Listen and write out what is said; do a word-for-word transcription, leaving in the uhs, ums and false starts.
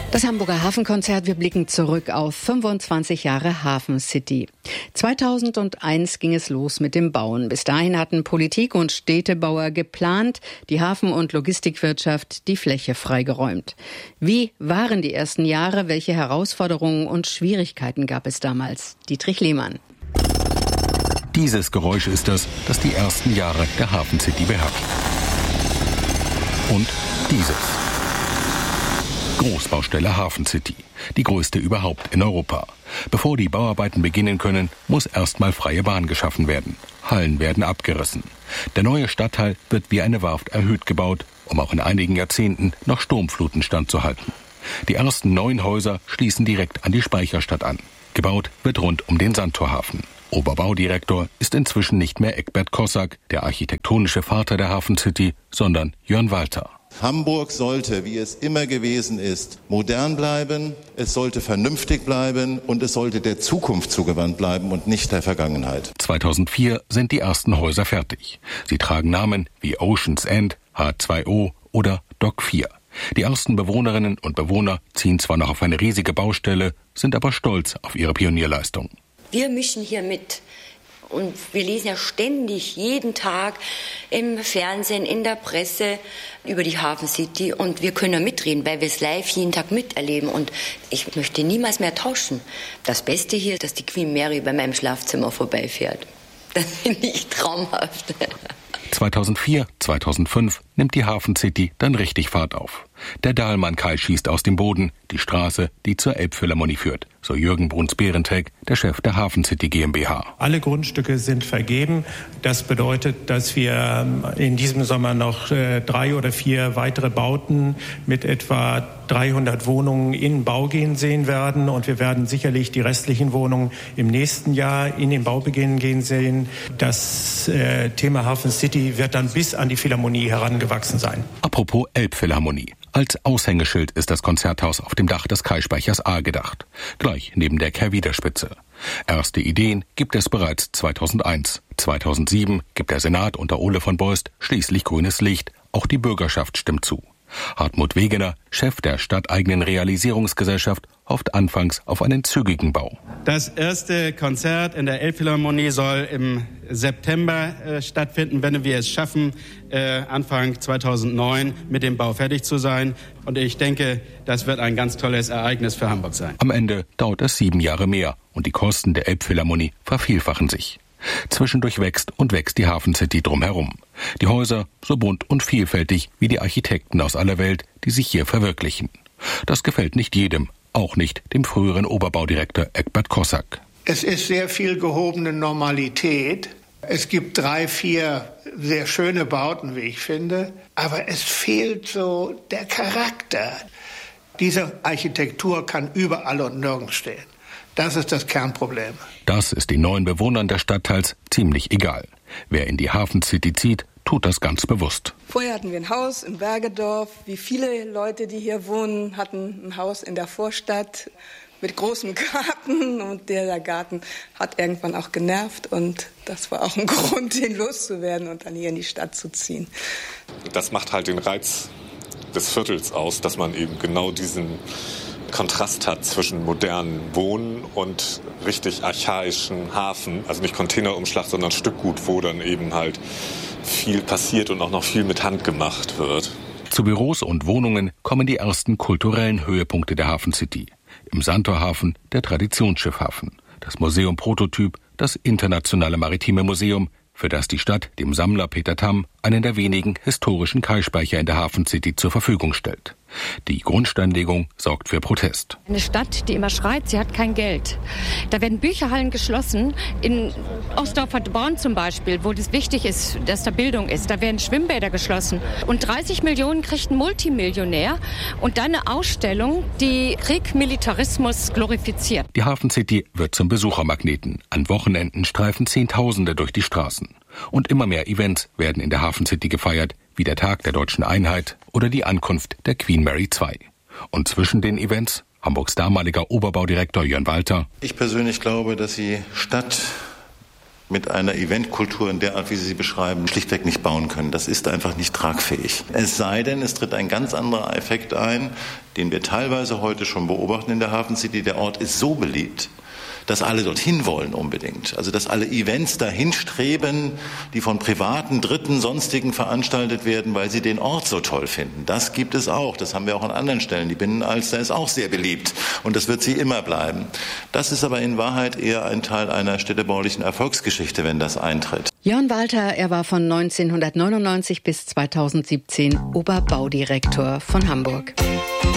Das Hamburger Hafenkonzert, wir blicken zurück auf fünfundzwanzig Jahre Hafen City. zweitausendeins ging es los mit dem Bauen. Bis dahin hatten Politik und Städtebauer geplant, die Hafen- und Logistikwirtschaft die Fläche freigeräumt. Wie waren die ersten Jahre? Welche Herausforderungen und Schwierigkeiten gab es damals? Dietrich Lehmann. Dieses Geräusch ist es, das die ersten Jahre der Hafen City beherrscht. Und dieses. Großbaustelle Hafen City, die größte überhaupt in Europa. Bevor die Bauarbeiten beginnen können, muss erstmal freie Bahn geschaffen werden. Hallen werden abgerissen. Der neue Stadtteil wird wie eine Warft erhöht gebaut, um auch in einigen Jahrzehnten noch Sturmfluten standzuhalten. Die ersten neun Häuser schließen direkt an die Speicherstadt an. Gebaut wird rund um den Sandtorhafen. Oberbaudirektor ist inzwischen nicht mehr Egbert Kossak, der architektonische Vater der Hafen City, sondern Jörn Walter. Hamburg sollte, wie es immer gewesen ist, modern bleiben, es sollte vernünftig bleiben und es sollte der Zukunft zugewandt bleiben und nicht der Vergangenheit. zweitausendvier sind die ersten Häuser fertig. Sie tragen Namen wie Ocean's End, H zwei O oder Dock vier. Die ersten Bewohnerinnen und Bewohner ziehen zwar noch auf eine riesige Baustelle, sind aber stolz auf ihre Pionierleistung. Wir mischen hier mit. Und wir lesen ja ständig, jeden Tag im Fernsehen, in der Presse über die Hafen City. Und wir können ja mitreden, weil wir es live jeden Tag miterleben. Und ich möchte niemals mehr tauschen. Das Beste hier ist, dass die Queen Mary bei meinem Schlafzimmer vorbeifährt. Das finde ich traumhaft. zweitausendvier, zweitausendfünf nimmt die Hafen City dann richtig Fahrt auf. Der Dahlmann-Kai schießt aus dem Boden, die Straße, die zur Elbphilharmonie führt, so Jürgen Bruns-Behrentek, der Chef der Hafen City GmbH. Alle Grundstücke sind vergeben. Das bedeutet, dass wir in diesem Sommer noch äh, drei oder vier weitere Bauten mit etwa dreihundert Wohnungen in Baugehen sehen werden. Und wir werden sicherlich die restlichen Wohnungen im nächsten Jahr in den Baubeginn gehen sehen. Das äh, Thema Hafen City wird dann bis an die Philharmonie herangewachsen sein. Apropos Elbphilharmonie. Als Aushängeschild ist das Konzerthaus auf dem Dach des Kai-Speichers A gedacht, gleich neben der Kehrwiederspitze. Erste Ideen gibt es bereits zweitausendeins. zweitausendsieben gibt der Senat unter Ole von Beust schließlich grünes Licht, auch die Bürgerschaft stimmt zu. Hartmut Wegener, Chef der stadteigenen Realisierungsgesellschaft, hofft anfangs auf einen zügigen Bau. Das erste Konzert in der Elbphilharmonie soll im September äh, stattfinden, wenn wir es schaffen, äh, Anfang zweitausendneun mit dem Bau fertig zu sein. Und ich denke, das wird ein ganz tolles Ereignis für Hamburg sein. Am Ende dauert es sieben Jahre mehr und die Kosten der Elbphilharmonie vervielfachen sich. Zwischendurch wächst und wächst die Hafen City drumherum. Die Häuser so bunt und vielfältig wie die Architekten aus aller Welt, die sich hier verwirklichen. Das gefällt nicht jedem, auch nicht dem früheren Oberbaudirektor Egbert Kossak. Es ist sehr viel gehobene Normalität. Es gibt drei, vier sehr schöne Bauten, wie ich finde, aber es fehlt so der Charakter. Diese Architektur kann überall und nirgends stehen. Das ist das Kernproblem. Das ist den neuen Bewohnern des Stadtteils ziemlich egal. Wer in die Hafen City zieht, tut das ganz bewusst. Vorher hatten wir ein Haus im Bergedorf. Wie viele Leute, die hier wohnen, hatten ein Haus in der Vorstadt mit großem Garten. Und der Garten hat irgendwann auch genervt. Und das war auch ein Grund, den loszuwerden und dann hier in die Stadt zu ziehen. Das macht halt den Reiz des Viertels aus, dass man eben genau diesen Kontrast hat zwischen modernen Wohnen und richtig archaischen Hafen. Also nicht Containerumschlag, sondern Stückgut, wo dann eben halt viel passiert und auch noch viel mit Hand gemacht wird. Zu Büros und Wohnungen kommen die ersten kulturellen Höhepunkte der Hafen City. Im Sandtorhafen der Traditionsschiffhafen, das Museum Prototyp, das Internationale Maritime Museum, für das die Stadt dem Sammler Peter Tamm einen der wenigen historischen Kai-Speicher in der Hafen City zur Verfügung stellt. Die Grundsteinlegung sorgt für Protest. Eine Stadt, die immer schreit, sie hat kein Geld. Da werden Bücherhallen geschlossen, in Ostdorfer Born zum Beispiel, wo es wichtig ist, dass da Bildung ist. Da werden Schwimmbäder geschlossen. Und dreißig Millionen kriegt ein Multimillionär. Und dann eine Ausstellung, die Krieg, Militarismus glorifiziert. Die Hafen City wird zum Besuchermagneten. An Wochenenden streifen Zehntausende durch die Straßen. Und immer mehr Events werden in der Hafen City gefeiert, wie der Tag der Deutschen Einheit oder die Ankunft der Queen Mary zwei. Und zwischen den Events Hamburgs damaliger Oberbaudirektor Jörn Walter. Ich persönlich glaube, dass die Stadt mit einer Eventkultur in der Art, wie Sie sie beschreiben, schlichtweg nicht bauen können. Das ist einfach nicht tragfähig. Es sei denn, es tritt ein ganz anderer Effekt ein, den wir teilweise heute schon beobachten in der Hafen City. Der Ort ist so beliebt, dass alle dorthin wollen unbedingt. Also dass alle Events dahin streben, die von privaten, Dritten, Sonstigen veranstaltet werden, weil sie den Ort so toll finden. Das gibt es auch. Das haben wir auch an anderen Stellen. Die Binnenalster ist auch sehr beliebt und das wird sie immer bleiben. Das ist aber in Wahrheit eher ein Teil einer städtebaulichen Erfolgsgeschichte, wenn das eintritt. Jörn Walter, er war von neunzehnhundertneunundneunzig bis zweitausendsiebzehn Oberbaudirektor von Hamburg.